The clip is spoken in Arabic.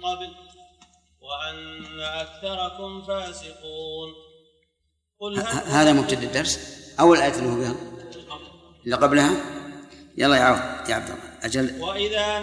قبل وأن أكثركم فاسقون. هذا مبتدأ الدرس أو الآية اللي هو بها اللي قبلها. يلا يا عبد الله أجل.